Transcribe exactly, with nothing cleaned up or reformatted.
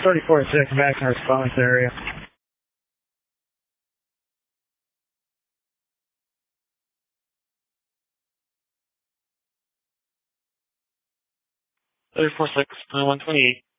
thirty-four six, back in response area. thirty-four six, one twenty-eight.